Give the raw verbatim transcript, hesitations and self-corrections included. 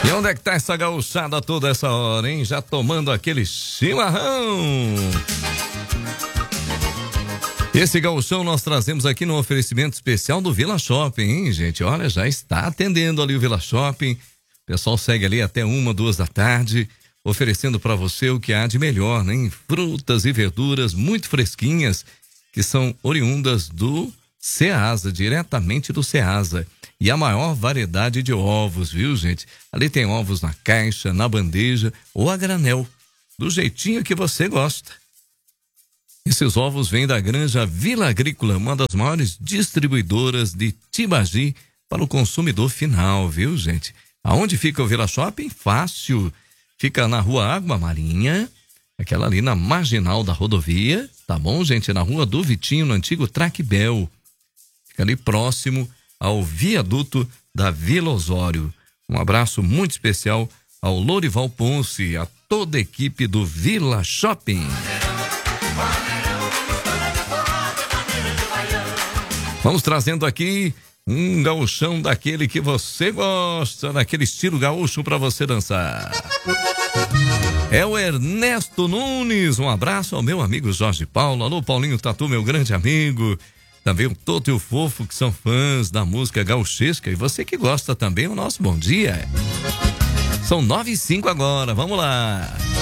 E onde é que tá essa gauchada toda essa hora, hein? Já tomando aquele chimarrão. Esse gauchão nós trazemos aqui no oferecimento especial do Villa Shopping, hein, gente? Olha, já está atendendo ali o Villa Shopping. O pessoal segue ali até uma, duas da tarde, oferecendo para você o que há de melhor, né? Frutas e verduras muito fresquinhas, que são oriundas do Ceasa, diretamente do Ceasa. E a maior variedade de ovos, viu, gente? Ali tem ovos na caixa, na bandeja ou a granel, do jeitinho que você gosta. Esses ovos vêm da granja Vila Agrícola, uma das maiores distribuidoras de Tibagi para o consumidor final, viu, gente? Aonde fica o Villa Shopping? Fácil. Fica na Rua Água Marinha, aquela ali na marginal da rodovia, tá bom, gente? Na Rua do Vitinho, no antigo Traquibel. Fica ali próximo ao viaduto da Vila Osório. Um abraço muito especial ao Lorival Ponce, a toda a equipe do Villa Shopping. Vamos trazendo aqui um gauchão daquele que você gosta, daquele estilo gaúcho para você dançar. É o Ernesto Nunes. Um abraço ao meu amigo Jorge Paulo. Alô, Paulinho Tatu, meu grande amigo. Também o Toto e o Fofo, que são fãs da música gauchesca. E você que gosta também, o nosso bom dia. São nove e cinco agora, vamos lá.